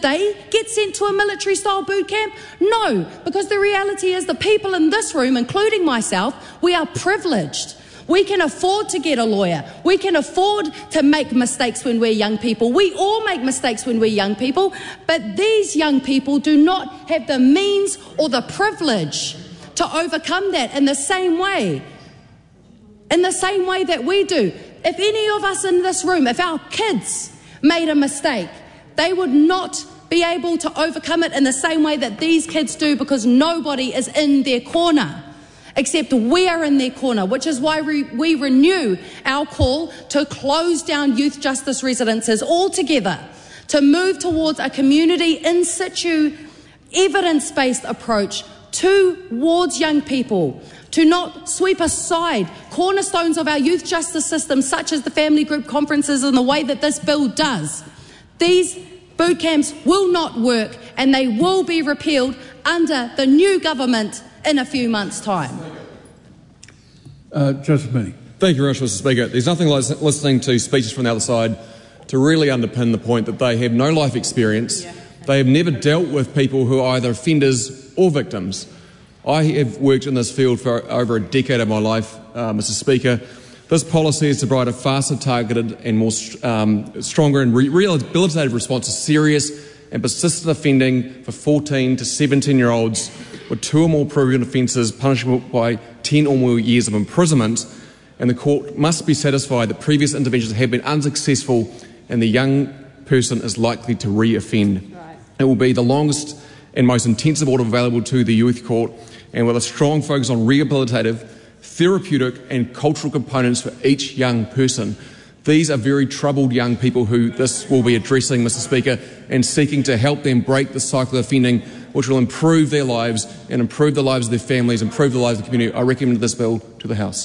Did they get sent to a military-style boot camp? No, because the reality is the people in this room, including myself, we are privileged. We can afford to get a lawyer. We can afford to make mistakes when we're young people. We all make mistakes when we're young people, but these young people do not have the means or the privilege to overcome that in the same way that we do. If any of us in this room, if our kids made a mistake, they would not be able to overcome it in the same way that these kids do, because nobody is in their corner, except we are in their corner, which is why we renew our call to close down youth justice residences altogether, to move towards a community in situ, evidence-based approach towards young people, to not sweep aside cornerstones of our youth justice system, such as the family group conferences, in the way that this bill does. These boot camps will not work, and they will be repealed under the new government in a few months' time. Joseph Mooney. Thank you very much, Mr. Speaker. There's nothing like listening to speeches from the other side to really underpin the point that they have no life experience. They have never dealt with people who are either offenders or victims. I have worked in this field for over a decade of my life, Mr. Speaker. This policy is to provide a faster, targeted and more stronger and rehabilitative response to serious and persistent offending for 14 to 17-year-olds with 2 or more proven offences punishable by 10 or more years of imprisonment, and the court must be satisfied that previous interventions have been unsuccessful and the young person is likely to re-offend. Right. It will be the longest and most intensive order available to the youth court, and with a strong focus on rehabilitative, therapeutic and cultural components for each young person. These are very troubled young people who this will be addressing, Mr. Speaker, and seeking to help them break the cycle of offending, which will improve their lives and improve the lives of their families, improve the lives of the community. I recommend this bill to the House.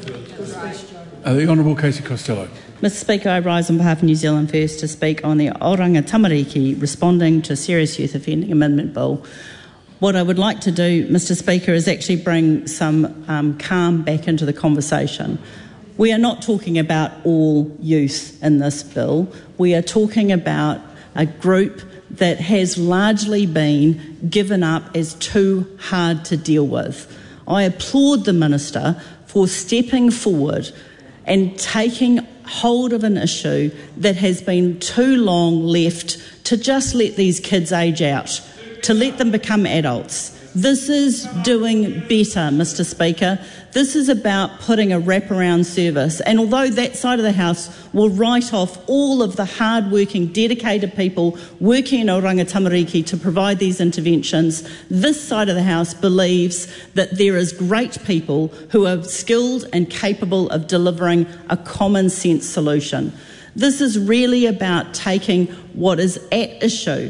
The Honourable Casey Costello. Mr. Speaker, I rise on behalf of New Zealand First to speak on the Oranga Tamariki responding to Serious Youth Offending Amendment Bill. What I would like to do, Mr. Speaker, is actually bring some calm back into the conversation. We are not talking about all youth in this bill. We are talking about a group that has largely been given up as too hard to deal with. I applaud the Minister for stepping forward and taking hold of an issue that has been too long left to just let these kids age out, to let them become adults. This is doing better, Mr. Speaker. This is about putting a wraparound service. And although that side of the House will write off all of the hard-working, dedicated people working in Oranga Tamariki to provide these interventions, this side of the House believes that there is great people who are skilled and capable of delivering a common-sense solution. This is really about taking what is at issue.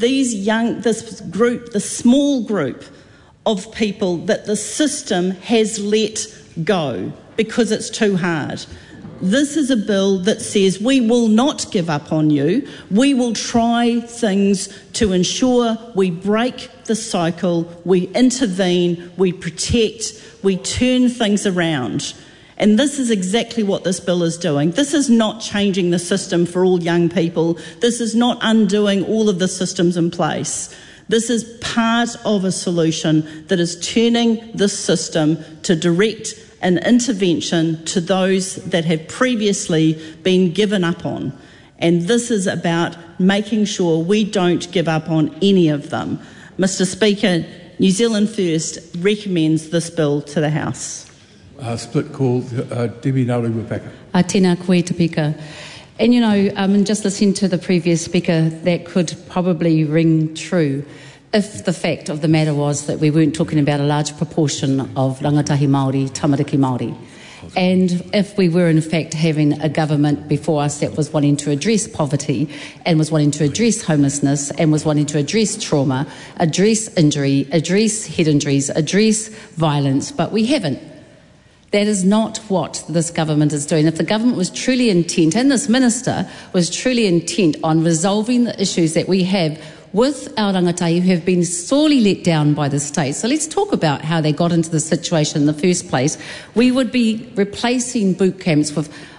This group, the small group of people that the system has let go because it's too hard. This is a bill that says we will not give up on you. We will try things to ensure we break the cycle, we intervene, we protect, we turn things around. And this is exactly what this bill is doing. This is not changing the system for all young people. This is not undoing all of the systems in place. This is part of a solution that is turning this system to direct an intervention to those that have previously been given up on. And this is about making sure we don't give up on any of them. Mr. Speaker, New Zealand First recommends this bill to the House. Split call, Debbie Nauru-Wapaka. Tēnā koe te pika. And you know, just listening to the previous speaker, that could probably ring true if the fact of the matter was that we weren't talking about a large proportion of rangatahi Māori, tamariki Māori. And if we were in fact having a government before us that was wanting to address poverty and was wanting to address homelessness and was wanting to address trauma, address injury, address head injuries, address violence, but we haven't. That is not what this government is doing. If the government was truly intent, and this minister was truly intent on resolving the issues that we have with our rangatahi who have been sorely let down by the state. So let's talk about how they got into the situation in the first place. We would be replacing boot camps with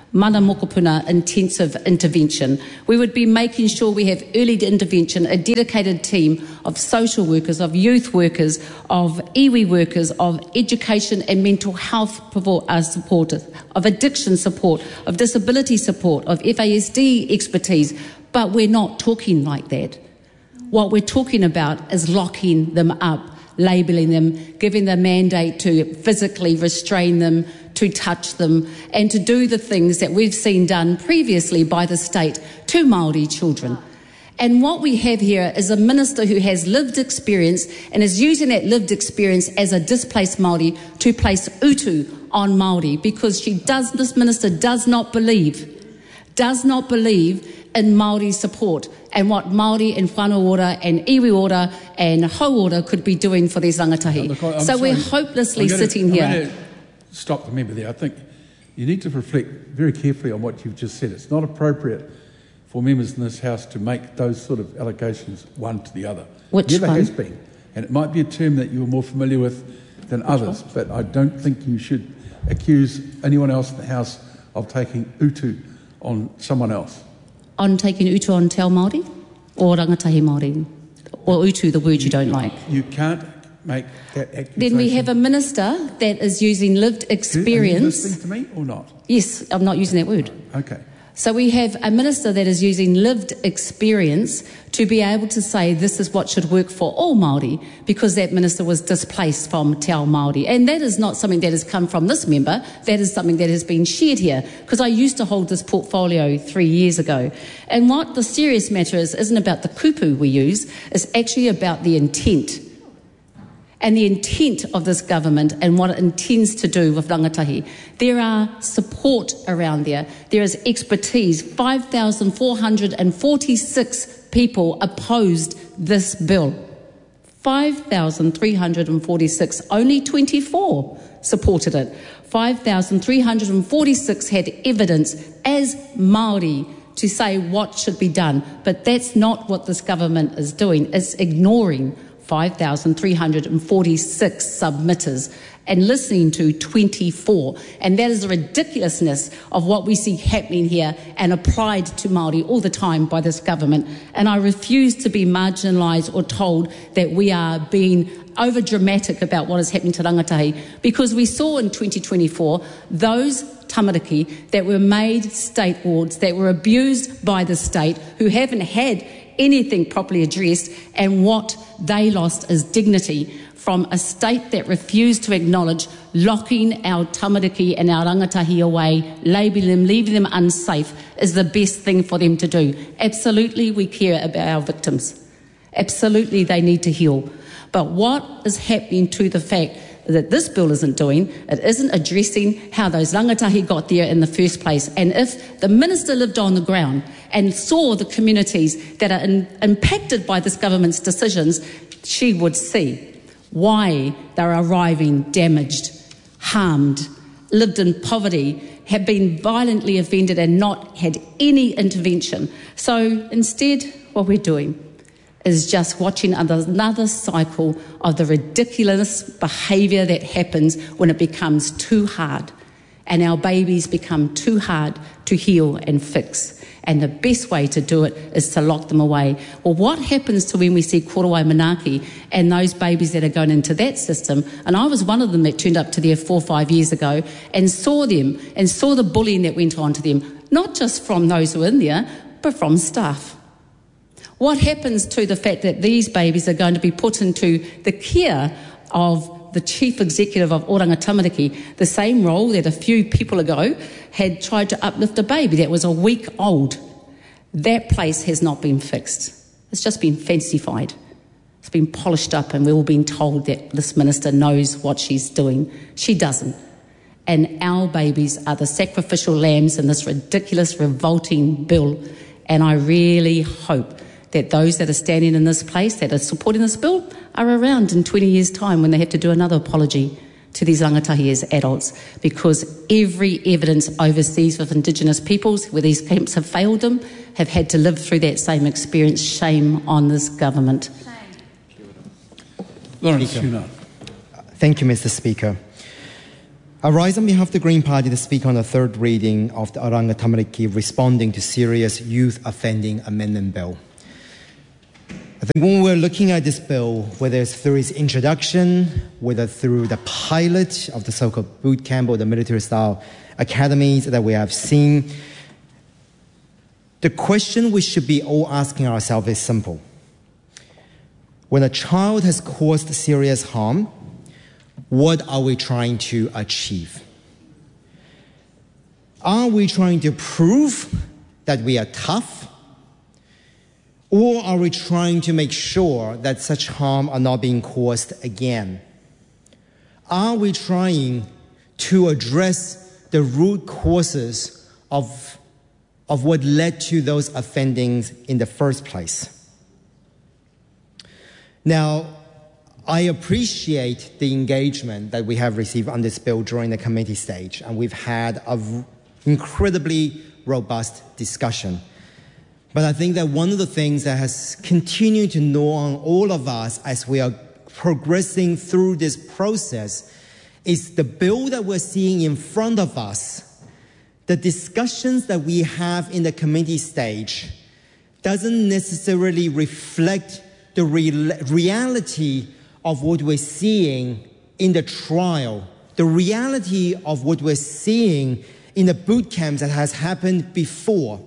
mana mokopuna intensive intervention. We would be making sure we have early intervention, a dedicated team of social workers, of youth workers, of iwi workers, of education and mental health support, of addiction support, of disability support, of FASD expertise. But we're not talking like that. What we're talking about is locking them up, labelling them, giving the mandate to physically restrain them, to touch them, and to do the things that we've seen done previously by the state to Māori children. And what we have here is a minister who has lived experience and is using that lived experience as a displaced Māori to place utu on Māori, because this minister does not believe in Māori support and what Māori and whānau ora and iwi ora and hau ora could be doing for these rangatahi. So we're hopelessly sitting here. I'm going to stop the member there. I think you need to reflect very carefully on what you've just said. It's not appropriate for members in this House to make those sort of allegations one to the other. Which Never one? has been. And it might be a term that you're more familiar with than others, but I don't think you should accuse anyone else in the House of taking utu on someone else. On taking utu on Te Ao Māori or rangatahi Māori? Or utu, the word you don't like? You can't make that accusation. Then we have a minister that is using lived experience. Are you listening to me or not? Yes, I'm not using that word. Okay. So we have a minister that is using lived experience to be able to say this is what should work for all Māori, because that minister was displaced from Te Ao Māori. And that is not something that has come from this member, that is something that has been shared here, because I used to hold this portfolio 3 years ago. And what the serious matter is, isn't about the kupu we use, it's actually about the intent. And the intent of this government and what it intends to do with rangatahi. There are support around there. There is expertise. 5,446 people opposed this bill. 5,346. Only 24 supported it. 5,346 had evidence as Māori to say what should be done. But that's not what this government is doing. It's ignoring 5,346 submitters and listening to 24. And that is the ridiculousness of what we see happening here and applied to Māori all the time by this government. And I refuse to be marginalised or told that we are being over-dramatic about what is happening to rangatahi, because we saw in 2024 those tamariki that were made state wards, that were abused by the state, who haven't had anything properly addressed, and what they lost is dignity from a state that refused to acknowledge locking our tamariki and our rangatahi away, labelling them, leaving them unsafe is the best thing for them to do. Absolutely, we care about our victims. Absolutely, they need to heal. But what is happening to the fact that this bill isn't doing, it isn't addressing how those rangatahi got there in the first place. And if the minister lived on the ground and saw the communities that are impacted by this government's decisions, she would see why they're arriving damaged, harmed, lived in poverty, have been violently offended and not had any intervention. So instead, what we're doing is just watching another cycle of the ridiculous behaviour that happens when it becomes too hard and our babies become too hard to heal and fix. And the best way to do it is to lock them away. Well, what happens to when we see Korowai Manaaki and those babies that are going into that system? And I was one of them that turned up to there 4 or 5 years ago and saw them and saw the bullying that went on to them, not just from those who were in there, but from staff. What happens to the fact that these babies are going to be put into the care of the chief executive of Oranga Tamariki, the same role that a few people ago had tried to uplift a baby that was a week old? That place has not been fixed. It's just been fancified. It's been polished up, and we've all been told that this minister knows what she's doing. She doesn't. And our babies are the sacrificial lambs in this ridiculous, revolting bill. And I really hope that those that are standing in this place, that are supporting this bill, are around in 20 years' time when they have to do another apology to these rangatahi as adults, because every evidence overseas with Indigenous peoples, where these camps have failed them, have had to live through that same experience. Shame on this government. Shame. Thank you, Mr. Speaker. Mr. Speaker. Lawrence Sunak. Thank you, Mr. Speaker. Thank you, Mr. Speaker. Lawrence Sunak. Thank you, Mr. Speaker. Lawrence Sunak. Thank you, Mr. Speaker. Lawrence Sunak. I rise on behalf of the Green Party to speak on the third reading of the Oranga Tamariki responding to serious youth offending amendment bill. I think when we're looking at this bill, whether it's through its introduction, whether through the pilot of the so-called boot camp or the military-style academies that we have seen, the question we should be all asking ourselves is simple. When a child has caused serious harm, what are we trying to achieve? Are we trying to prove that we are tough? Or are we trying to make sure that such harm are not being caused again? Are we trying to address the root causes of what led to those offendings in the first place? Now, I appreciate the engagement that we have received on this bill during the committee stage, and we've had an incredibly robust discussion. But I think that one of the things that has continued to gnaw on all of us as we are progressing through this process is the bill that we're seeing in front of us. The discussions that we have in the committee stage doesn't necessarily reflect the reality of what we're seeing in the trial, the reality of what we're seeing in the boot camps that has happened before.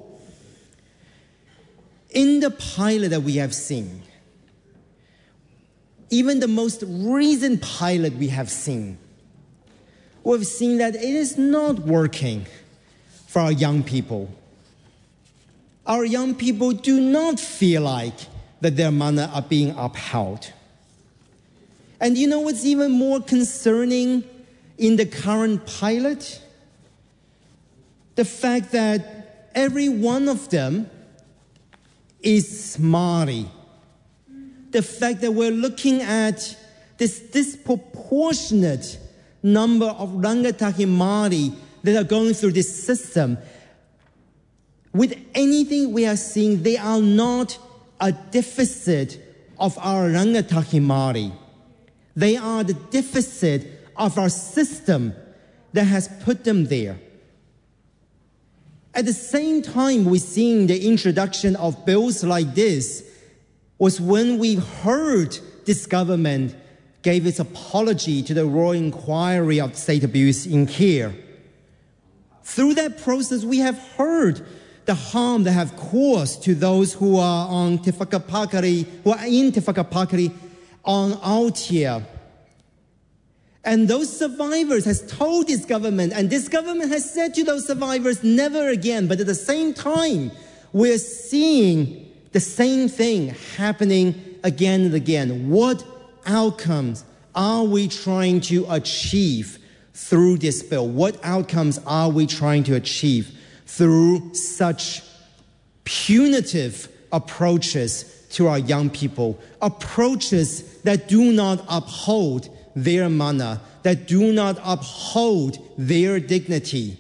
In the pilot that we have seen, even the most recent pilot we have seen, we've seen that it is not working for our young people. Our young people do not feel like that their mana are being upheld. And you know what's even more concerning in the current pilot? The fact that every one of them is Māori. The fact that we're looking at this disproportionate number of rangatahi Māori that are going through this system. With anything we are seeing, they are not a deficit of our rangatahi Māori. They are the deficit of our system that has put them there. At the same time, we're seeing the introduction of bills like this was when we heard this government gave its apology to the Royal Inquiry of State Abuse in Care. Through that process, we have heard the harm they have caused to those who are on Te Whakapakari, who are in Te Whakapakari on Aotea. And those survivors has told this government, and this government has said to those survivors, never again. But at the same time, we're seeing the same thing happening again and again. What outcomes are we trying to achieve through this bill? What outcomes are we trying to achieve through such punitive approaches to our young people? Approaches that do not uphold their mana, that do not uphold their dignity.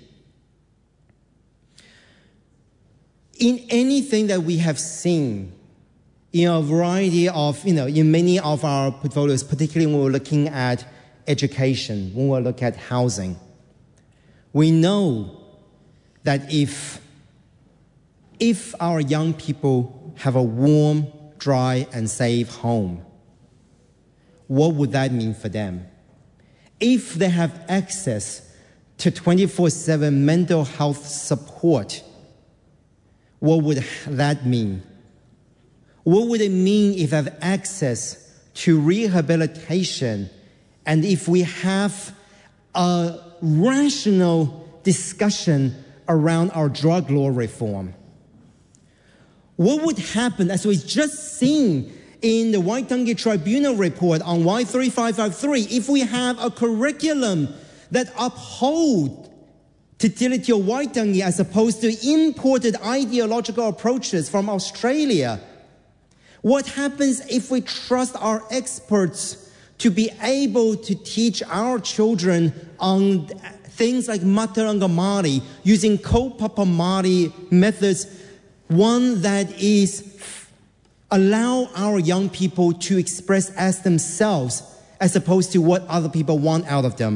In anything that we have seen, in a variety of, in many of our portfolios, particularly when we're looking at education, when we look at housing, we know that if our young people have a warm, dry, and safe home, what would that mean for them? If they have access to 24/7 mental health support, what would that mean? What would it mean if they have access to rehabilitation and if we have a rational discussion around our drug law reform? What would happen, as we've just seen in the Waitangi Tribunal report on Y3553, if we have a curriculum that upholds Te Tiriti o Waitangi as opposed to imported ideological approaches from Australia? What happens if we trust our experts to be able to teach our children on things like Mataranga Māori using kaupapa Māori methods, one that is allow our young people to express as themselves as opposed to what other people want out of them?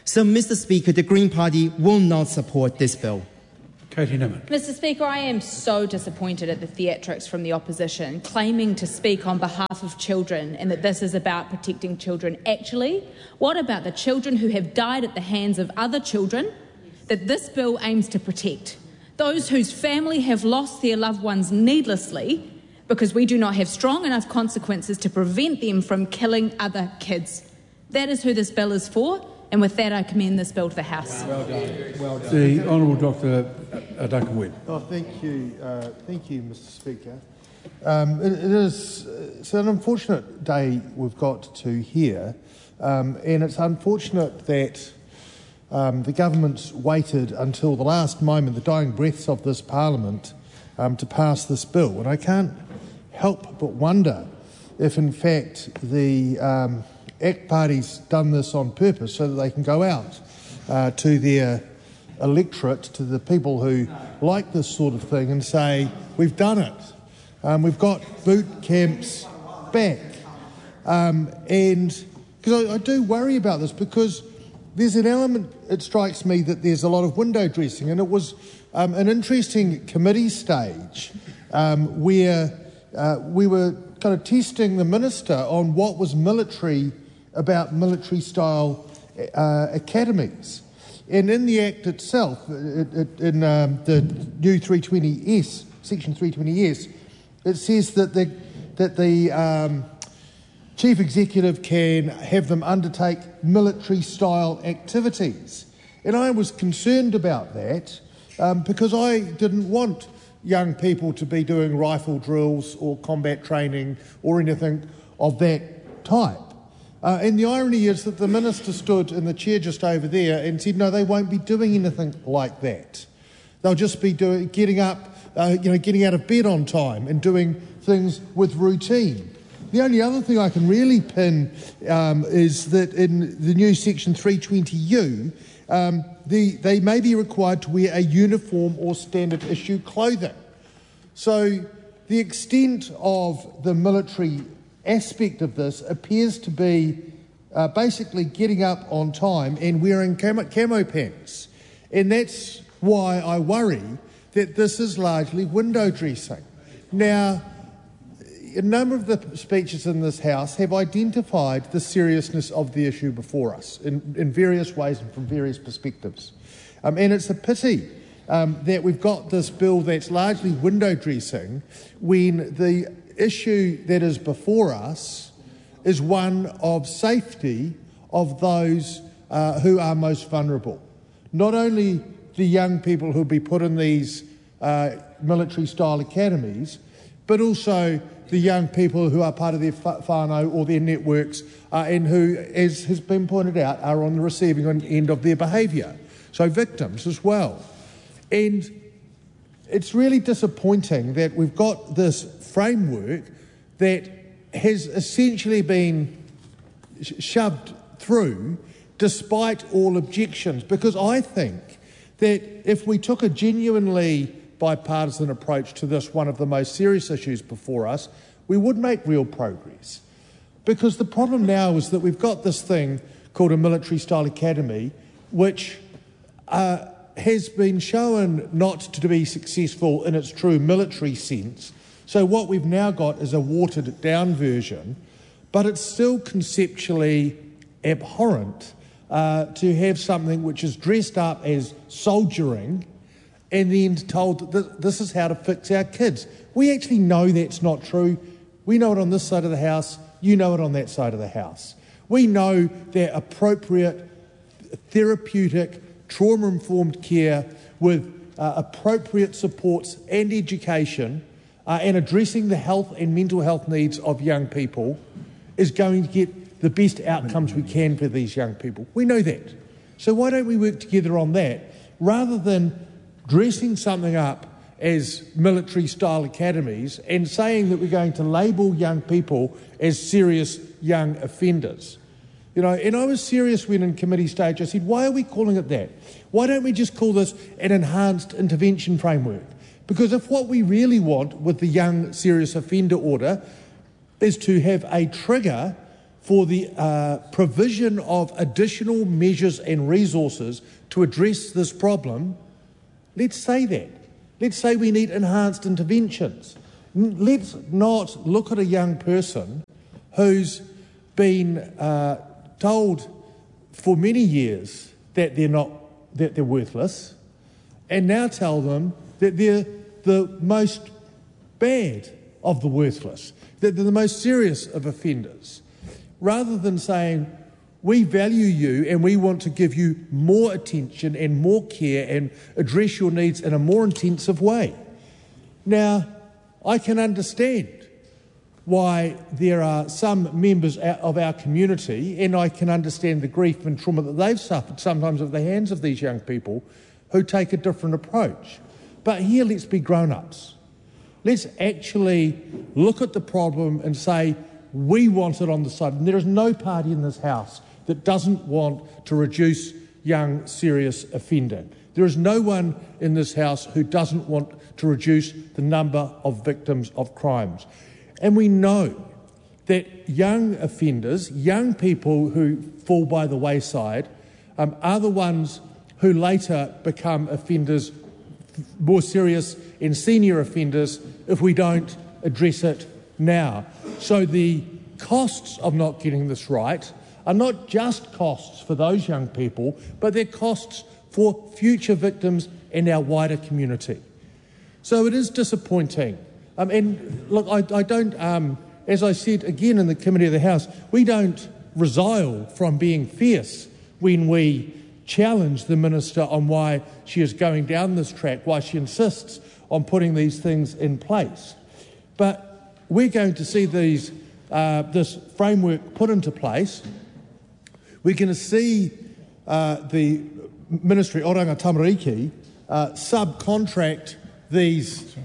So, Mr. Speaker, the Green Party will not support this bill. Katie Nimmin. Mr. Speaker, I am so disappointed at the theatrics from the opposition, claiming to speak on behalf of children and that this is about protecting children. Actually, what about the children who have died at the hands of other children that this bill aims to protect? Those whose family have lost their loved ones needlessly because we do not have strong enough consequences to prevent them from killing other kids. That is who this bill is for. And with that, I commend this bill to the House. Well done. Well done. The Honourable Dr. Duncan Webb. Oh, thank you, Mr. Speaker. It's an unfortunate day we've got to here, and it's unfortunate that the government's waited until the last moment, the dying breaths of this Parliament, to pass this bill. And I can't help but wonder if, in fact, the ACT Party's done this on purpose so that they can go out to their electorate, to the people who like this sort of thing, and say, we've done it. We've got boot camps back. And because I do worry about this, because there's an element, it strikes me, that there's a lot of window dressing. And it was an interesting committee stage where we were kind of testing the minister on what was military about military-style academies. And in the Act itself, in the new 320S, Section 320S, it says that the Chief Executive can have them undertake military-style activities. And I was concerned about that because I didn't want young people to be doing rifle drills or combat training or anything of that type. And the irony is that the minister stood in the chair just over there and said, no, they won't be doing anything like that. They'll just be getting up, getting out of bed on time and doing things with routine. The only other thing I can really pin is that in the new Section 320U, they may be required to wear a uniform or standard issue clothing. So the extent of the military aspect of this appears to be basically getting up on time and wearing camo pants. And that's why I worry that this is largely window dressing. Now, a number of the speeches in this House have identified the seriousness of the issue before us in various ways and from various perspectives. And it's a pity that we've got this bill that's largely window dressing when the issue that is before us is one of safety of those who are most vulnerable. Not only the young people who will be put in these military-style academies, but also the young people who are part of their whānau or their networks and who, as has been pointed out, are on the receiving end of their behaviour. So victims as well. And it's really disappointing that we've got this framework that has essentially been shoved through despite all objections, because I think that if we took a genuinely bipartisan approach to this, one of the most serious issues before us, we would make real progress. Because the problem now is that we've got this thing called a military-style academy, which has been shown not to be successful in its true military sense. So what we've now got is a watered-down version, but it's still conceptually abhorrent to have something which is dressed up as soldiering and then told that this is how to fix our kids. We actually know that's not true. We know it on this side of the House. You know it on that side of the House. We know that appropriate, therapeutic, trauma-informed care with appropriate supports and education and addressing the health and mental health needs of young people is going to get the best outcomes we can for these young people. We know that. So why don't we work together on that rather than dressing something up as military-style academies and saying that we're going to label young people as serious young offenders. You know, and I was serious when in committee stage I said, why are we calling it that? Why don't we just call this an enhanced intervention framework? Because if what we really want with the young serious offender order is to have a trigger for the provision of additional measures and resources to address this problem, let's say that. Let's say we need enhanced interventions. Let's not look at a young person who's been told for many years that they're worthless, and now tell them that they're the most bad of the worthless, that they're the most serious of offenders, rather than saying, we value you and we want to give you more attention and more care and address your needs in a more intensive way. Now, I can understand why there are some members of our community, and I can understand the grief and trauma that they've suffered sometimes at the hands of these young people who take a different approach. But here, let's be grown-ups. Let's actually look at the problem and say, we want it on the side. And there is no party in this House that doesn't want to reduce young serious offending. There is no one in this House who doesn't want to reduce the number of victims of crimes. And we know that young offenders, young people who fall by the wayside, are the ones who later become offenders, more serious and senior offenders, if we don't address it now. So the costs of not getting this right are not just costs for those young people, but they're costs for future victims and our wider community. So it is disappointing. And look, I don't, as I said again in the Committee of the House, we don't resile from being fierce when we challenge the Minister on why she is going down this track, why she insists on putting these things in place. But we're going to see this framework put into place. We're going to see the Ministry, Oranga Tamariki, subcontract these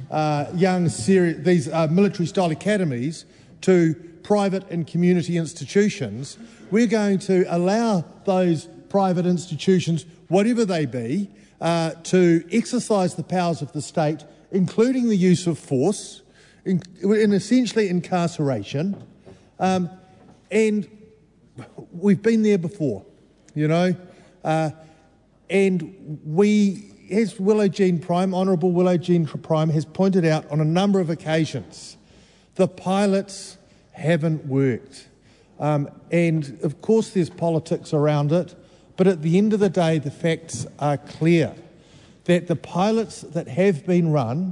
military-style academies to private and community institutions. We're going to allow those private institutions, whatever they be, to exercise the powers of the state, including the use of force, in essentially incarceration. And we've been there before, you know. And as Honourable Willow Jean Prime has pointed out on a number of occasions, the pilots haven't worked. And of course there's politics around it, but at the end of the day, the facts are clear that the pilots that have been run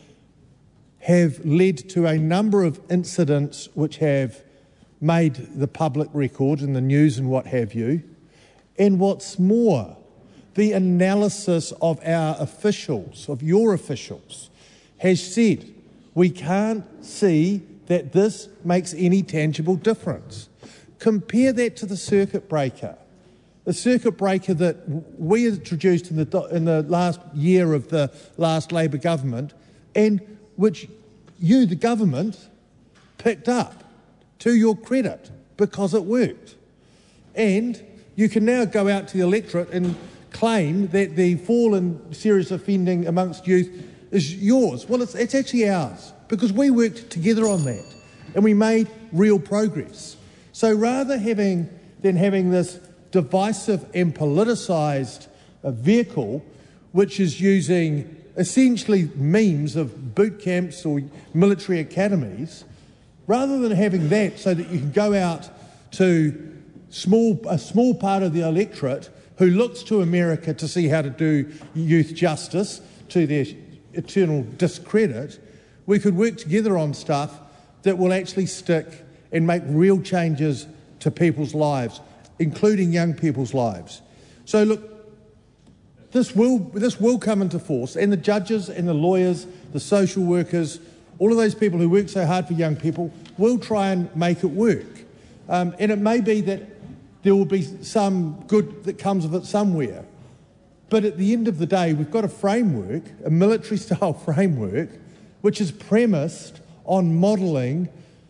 have led to a number of incidents which have made the public record in the news and what have you. And what's more, the analysis of our officials, of your officials, has said we can't see that this makes any tangible difference. Compare that to the circuit breaker. The circuit breaker that we introduced in the last year of the last Labor government, and which you, the government, picked up to your credit because it worked. And you can now go out to the electorate and claim that the fall in serious offending amongst youth is yours. Well, it's actually ours, because we worked together on that and we made real progress. So rather than having this divisive and politicised vehicle which is using essentially memes of boot camps or military academies, rather than having that so that you can go out to a small part of the electorate who looks to America to see how to do youth justice to their eternal discredit, we could work together on stuff that will actually stick and make real changes to people's lives, including young people's lives. So look, this will come into force, and the judges and the lawyers, the social workers, all of those people who work so hard for young people will try and make it work. And it may be that there will be some good that comes of it somewhere. But at the end of the day, we've got a framework, a military-style framework, which is premised on modelling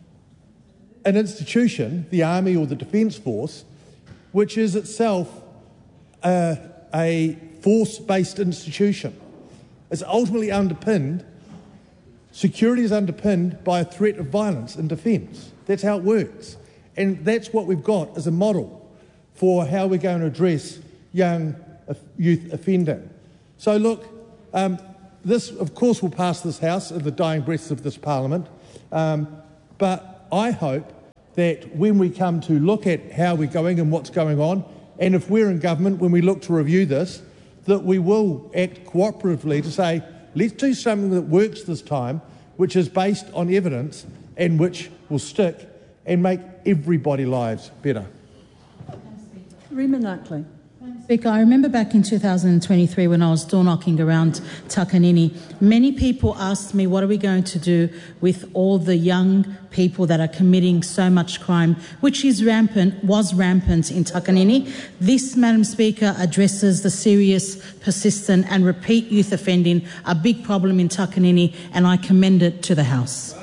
an institution, the Army or the Defence Force, which is itself a force-based institution. It's ultimately underpinned, security is underpinned by a threat of violence and defence. That's how it works. And that's what we've got as a model for how we're going to address young youth offending. So look, this of course will pass this House in the dying breaths of this Parliament, but I hope that when we come to look at how we're going and what's going on, and if we're in government, when we look to review this, that we will act cooperatively to say, let's do something that works this time, which is based on evidence and which will stick and make everybody's lives better. Rima Knuckley. Speaker, I remember back in 2023 when I was door knocking around Takanini, many people asked me, what are we going to do with all the young people that are committing so much crime, which was rampant in Takanini. This, Madam Speaker, addresses the serious, persistent and repeat youth offending, a big problem in Takanini, and I commend it to the House.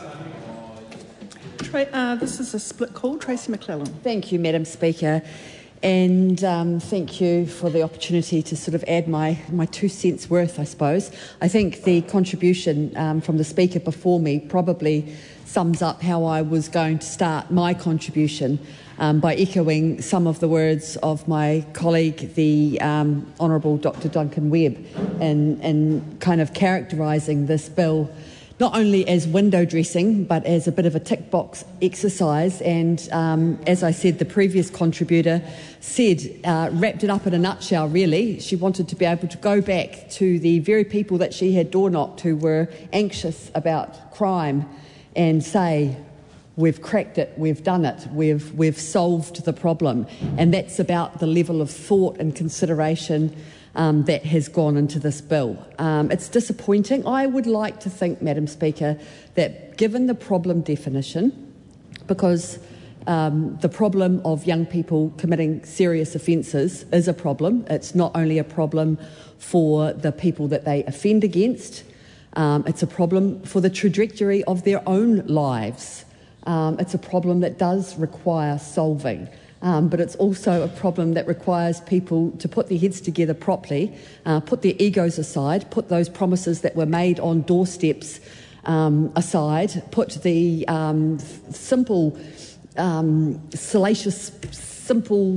This is a split call. Tracy McClellan. Thank you, Madam Speaker. And thank you for the opportunity to sort of add my 2 cents worth, I suppose. I think the contribution from the Speaker before me probably sums up how I was going to start my contribution by echoing some of the words of my colleague, the Honourable Dr Duncan Webb, in kind of characterising this bill not only as window dressing, but as a bit of a tick box exercise. And as I said, the previous contributor said, wrapped it up in a nutshell, really. She wanted to be able to go back to the very people that she had door knocked who were anxious about crime and say, we've cracked it, we've done it, we've solved the problem. And that's about the level of thought and consideration that has gone into this bill. It's disappointing. I would like to think, Madam Speaker, that given the problem definition, because the problem of young people committing serious offences is a problem. It's not only a problem for the people that they offend against, it's a problem for the trajectory of their own lives. It's a problem that does require solving. But it's also a problem that requires people to put their heads together properly, put their egos aside, put those promises that were made on doorsteps aside, put the simple, salacious, simple,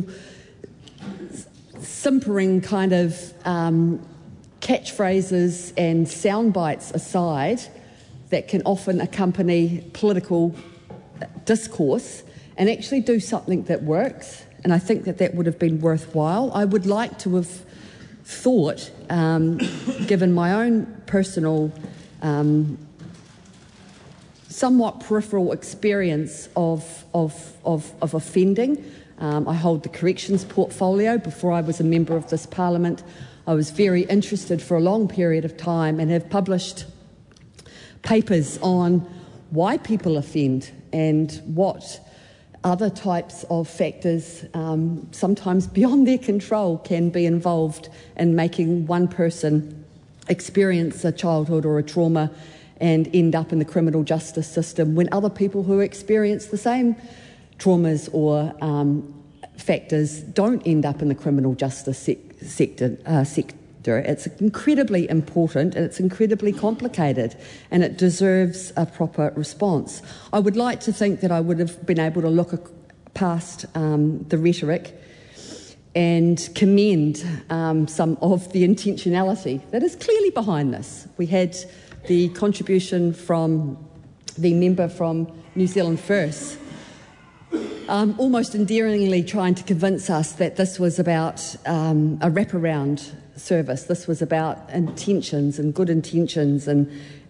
simpering kind of catchphrases and sound bites aside that can often accompany political discourse, and actually do something that works. And I think that that would have been worthwhile. I would like to have thought, given my own personal, somewhat peripheral experience of offending. I hold the corrections portfolio. Before I was a member of this Parliament, I was very interested for a long period of time and have published papers on why people offend and what other types of factors, sometimes beyond their control, can be involved in making one person experience a childhood or a trauma and end up in the criminal justice system when other people who experience the same traumas or factors don't end up in the criminal justice sector. It's incredibly important and it's incredibly complicated, and it deserves a proper response. I would like to think that I would have been able to look past the rhetoric and commend some of the intentionality that is clearly behind this. We had the contribution from the member from New Zealand First, almost endearingly trying to convince us that this was about a wraparound service. This was about intentions and good intentions, and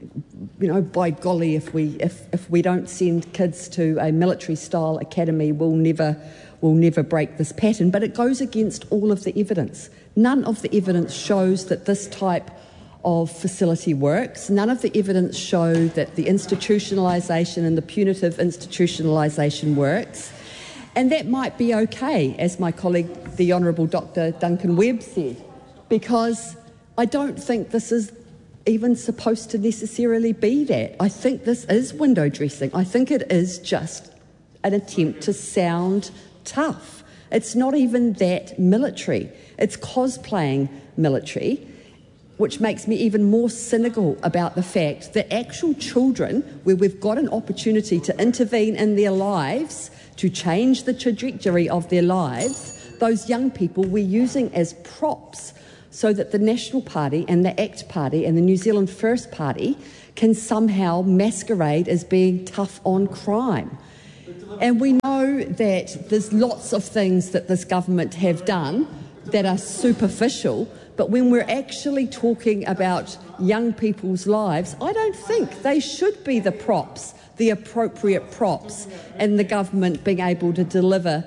by golly, if we don't send kids to a military-style academy, we'll never break this pattern. But it goes against all of the evidence. None of the evidence shows that this type of facility works. None of the evidence show that the institutionalisation and the punitive institutionalisation works. And that might be okay, as my colleague, the Honourable Dr Duncan Webb said, because I don't think this is even supposed to necessarily be that. I think this is window dressing. I think it is just an attempt to sound tough. It's not even that military. It's cosplaying military, which makes me even more cynical about the fact that actual children, where we've got an opportunity to intervene in their lives, to change the trajectory of their lives, those young people we're using as props so that the National Party and the ACT Party and the New Zealand First Party can somehow masquerade as being tough on crime. And we know that there's lots of things that this government have done that are superficial, but when we're actually talking about young people's lives, I don't think they should be the props, the appropriate props, and the government being able to deliver,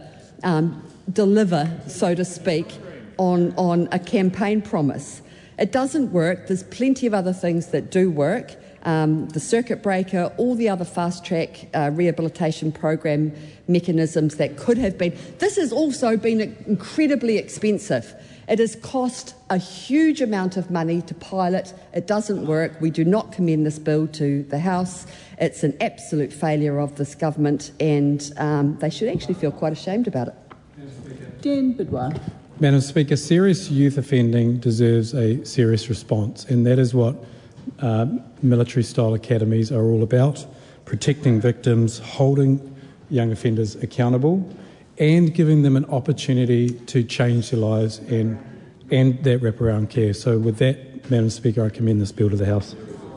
so to speak, on a campaign promise. It doesn't work. There's plenty of other things that do work. The circuit breaker, all the other fast-track rehabilitation program mechanisms that could have been. This has also been incredibly expensive. It has cost a huge amount of money to pilot. It doesn't work. We do not commend this bill to the House. It's an absolute failure of this government, and they should actually feel quite ashamed about it. Dan Bidwell. Madam Speaker, serious youth offending deserves a serious response, and that is what military-style academies are all about: protecting victims, holding young offenders accountable, and giving them an opportunity to change their lives and that wraparound care. So with that, Madam Speaker, I commend this bill to the House.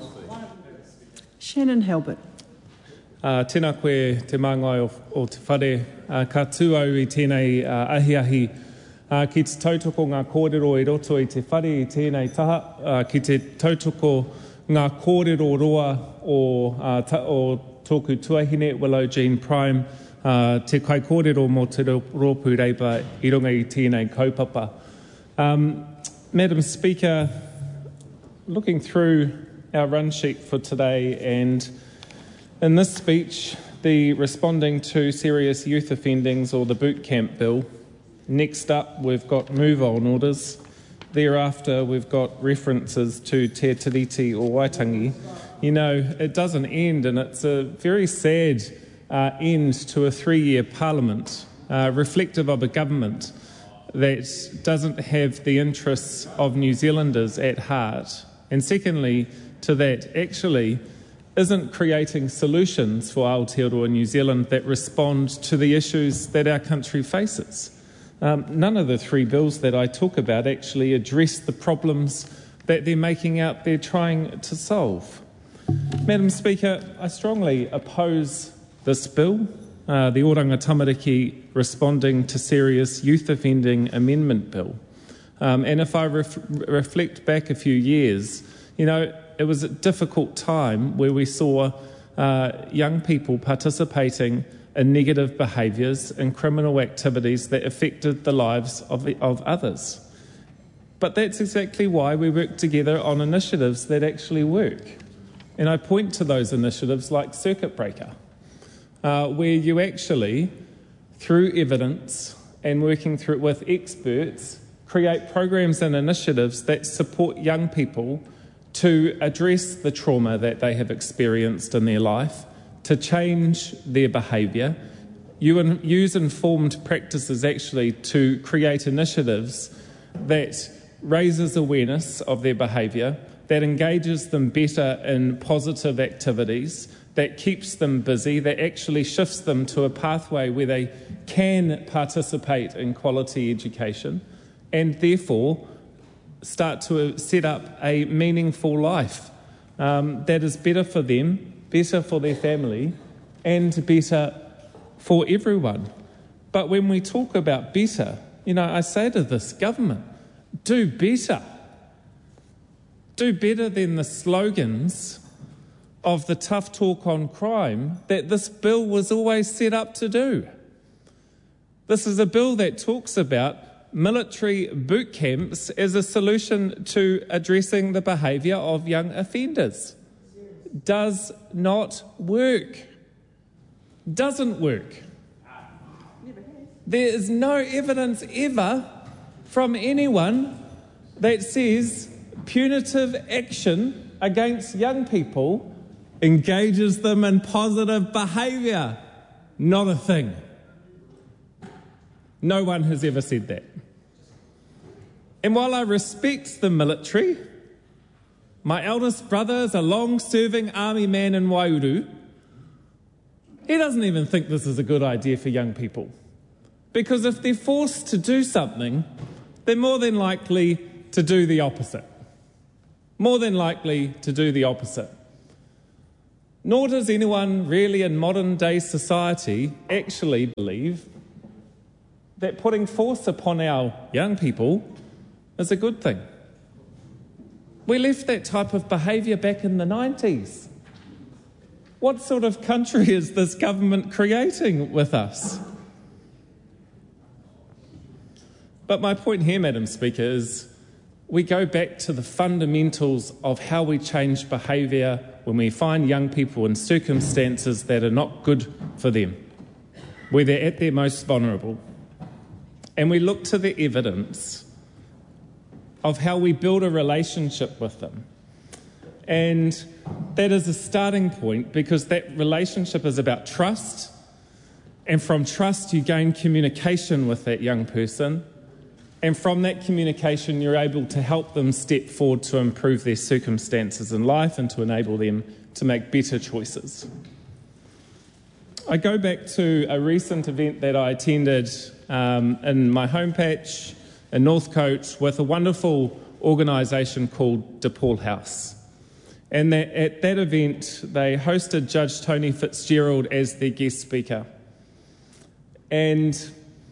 Shannon Halbert. Tēnā koe te māngai o te whare, ka tūau I tēnei ahi ki te tautoko ngā kōrero I roto I te whare I tēnei taha, ki te tautoko ngā kōrero roa o tōku tuahine, Willow Jean Prime, te kai kōrero mō te rōpū reipa I runga I tēnei kaupapa. Madam Speaker, looking through our run sheet for today, and in this speech, the responding to serious youth offendings or the boot camp bill. Next up, we've got move-on orders. Thereafter, we've got references to Te Tiriti or Waitangi. You know, it doesn't end, and it's a very sad end to a 3-year parliament, reflective of a government that doesn't have the interests of New Zealanders at heart. And secondly, to that, actually isn't creating solutions for Aotearoa New Zealand that respond to the issues that our country faces. None of the 3 bills that I talk about actually address the problems that they're making out they're trying to solve. Madam Speaker, I strongly oppose this bill, the Oranga Tamariki Responding to Serious Youth Offending Amendment Bill. And if I reflect back a few years, you know, it was a difficult time where we saw young people participating in negative behaviours and criminal activities that affected the lives of others. But that's exactly why we work together on initiatives that actually work. And I point to those initiatives like Circuit Breaker, where you actually, through evidence and working through it with experts, create programs and initiatives that support young people to address the trauma that they have experienced in their life, to change their behaviour. You use informed practices actually to create initiatives that raises awareness of their behaviour, that engages them better in positive activities, that keeps them busy, that actually shifts them to a pathway where they can participate in quality education and therefore start to set up a meaningful life that is better for them, better for their family, and better for everyone. But when we talk about better, you know, I say to this government, do better. Do better than the slogans of the tough talk on crime that this bill was always set up to do. This is a bill that talks about military boot camps as a solution to addressing the behaviour of young offenders. Does not work. Doesn't work. There is no evidence ever from anyone that says punitive action against young people engages them in positive behaviour. Not a thing. No one has ever said that. And while I respect the military, my eldest brother is a long-serving army man in Waiouru. He doesn't even think this is a good idea for young people. Because if they're forced to do something, they're more than likely to do the opposite. More than likely to do the opposite. Nor does anyone really in modern day society actually believe that putting force upon our young people is a good thing. We left that type of behaviour back in the 90s. What sort of country is this government creating with us? But my point here, Madam Speaker, is we go back to the fundamentals of how we change behaviour when we find young people in circumstances that are not good for them, where they're at their most vulnerable. And we look to the evidence of how we build a relationship with them. And that is a starting point, because that relationship is about trust. And from trust, you gain communication with that young person. And from that communication, you're able to help them step forward to improve their circumstances in life and to enable them to make better choices. I go back to a recent event that I attended in my home patch in Northcote with a wonderful organisation called DePaul House. And at that event, they hosted Judge Tony Fitzgerald as their guest speaker. And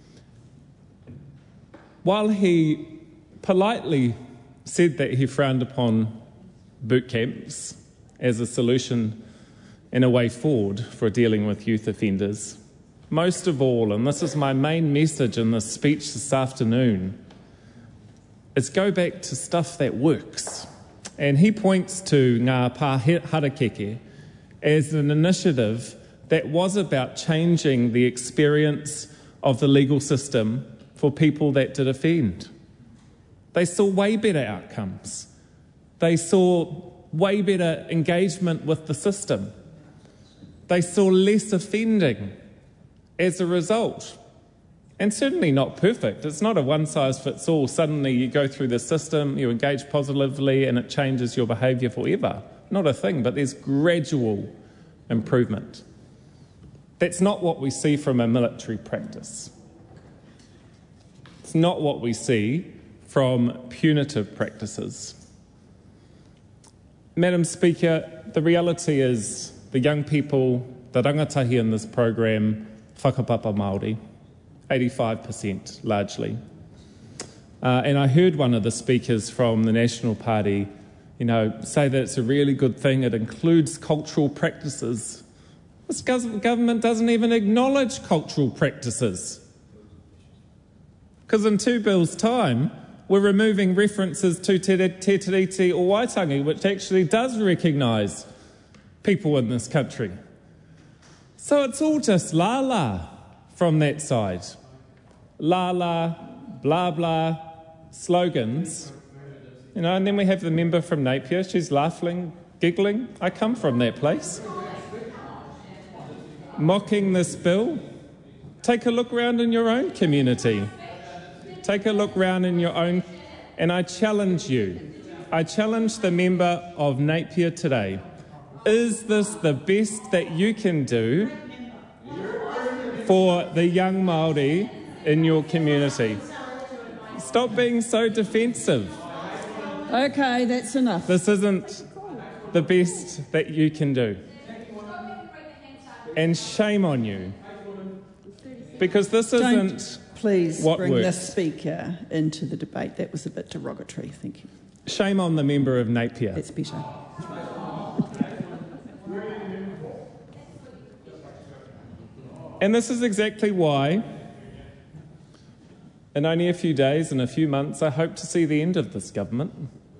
while he politely said that he frowned upon boot camps as a solution and a way forward for dealing with youth offenders, most of all, and this is my main message in this speech this afternoon, is go back to stuff that works. And he points to Ngā Pā Harakeke as an initiative that was about changing the experience of the legal system for people that did offend. They saw way better outcomes. They saw way better engagement with the system. They saw less offending as a result. And certainly not perfect. It's not a one-size-fits-all. Suddenly you go through the system, you engage positively, and it changes your behaviour forever. Not a thing, but there's gradual improvement. That's not what we see from a military practice. It's not what we see from punitive practices. Madam Speaker, the reality is the young people, the rangatahi in this program, whakapapa Māori, 85% largely. And I heard one of the speakers from the National Party, say that it's a really good thing. It includes cultural practices. This government doesn't even acknowledge cultural practices. Because in 2 bills' time, we're removing references to Te Tiriti o Waitangi, which actually does recognise people in this country. So it's all just la-la from that side. La-la, blah-blah, slogans. And then we have the member from Napier. She's laughing, giggling. I come from that place. Mocking this bill. Take a look around in your own community. Take a look around in your own... And I challenge you. I challenge the member of Napier today. Is this the best that you can do for the young Māori in your community? Stop being so defensive. Okay, that's enough. This isn't the best that you can do. And shame on you. Because this isn't Please what bring works. the speaker into the debate. That was a bit derogatory, thank you. Shame on the member of Napier. That's better. And this is exactly why, in only a few days and a few months, I hope to see the end of this government.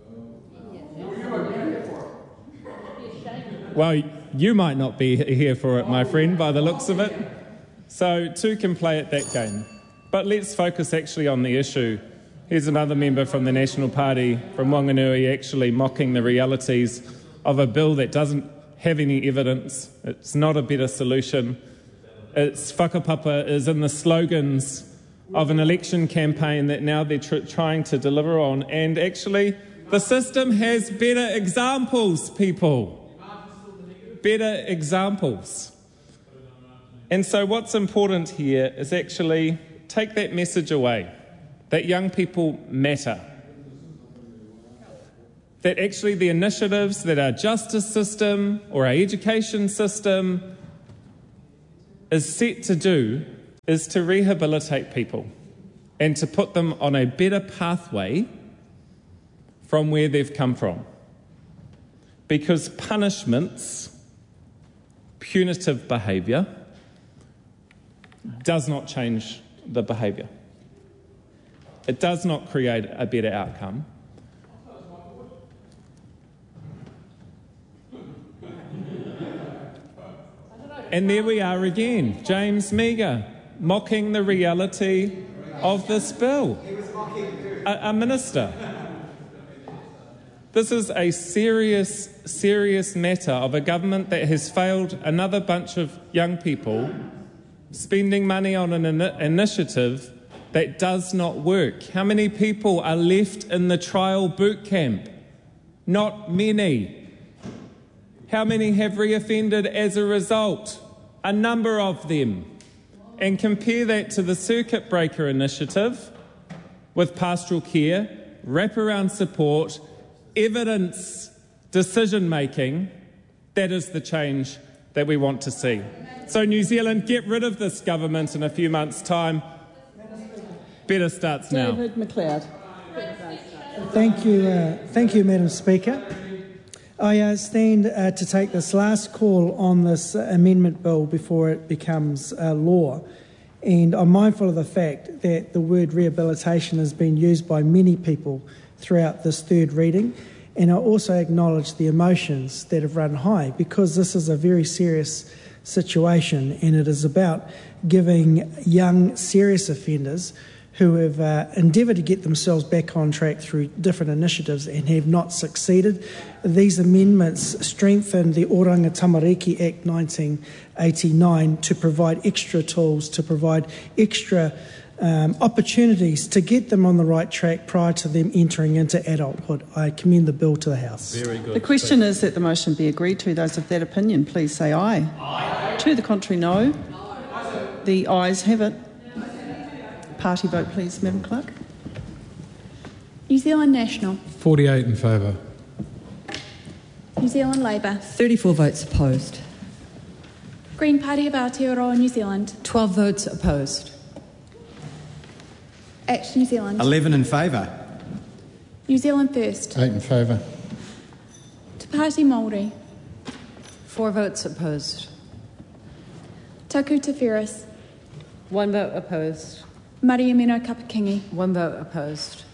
Well, you might not be here for it, my friend, by the looks of it. So two can play at that game. But let's focus actually on the issue. Here's another member from the National Party from Wanganui actually mocking the realities of a bill that doesn't have any evidence. It's not a better solution. Its whakapapa is in the slogans of an election campaign that now they're trying to deliver on. And actually, the system has better examples, people. Better examples. And so what's important here is actually take that message away, that young people matter. That actually the initiatives that our justice system or our education system is set to do is to rehabilitate people and to put them on a better pathway from where they've come from. Because punishments, punitive behaviour, does not change the behaviour. It does not create a better outcome. And there we are again, James Meagher, mocking the reality of this bill. A minister. This is a serious matter of a government that has failed another bunch of young people, spending money on an initiative that does not work. How many people are left in the trial boot camp? Not many. How many have reoffended as a result? A number of them. And compare that to the circuit breaker initiative with pastoral care, wraparound support, evidence, decision making. That is the change that we want to see. So New Zealand, get rid of this government in a few months' time. Better starts now. David McLeod. Thank you, Madam Speaker. I stand to take this last call on this amendment bill before it becomes law. And I'm mindful of the fact that the word rehabilitation has been used by many people throughout this third reading. And I also acknowledge the emotions that have run high, because this is a very serious situation, and it is about giving young serious offenders who have endeavoured to get themselves back on track through different initiatives and have not succeeded. These amendments strengthen the Oranga Tamariki Act 1989 to provide extra tools, to provide extra opportunities to get them on the right track prior to them entering into adulthood. I commend the bill to the House. Very good. The question is that the motion be agreed to. Those of that opinion, please say aye. Aye. To the contrary, no. The ayes have it. Party vote, please, Madam Clerk. New Zealand National. 48 in favour. New Zealand Labour. 34 votes opposed. Green Party of Aotearoa New Zealand. 12 votes opposed. Act New Zealand. 11 in favour. New Zealand First. 8 in favour. Te Pāti Māori. 4 votes opposed. Taku Te Whereas. 1 vote opposed. Mariamino Kapakingi. 1 vote opposed.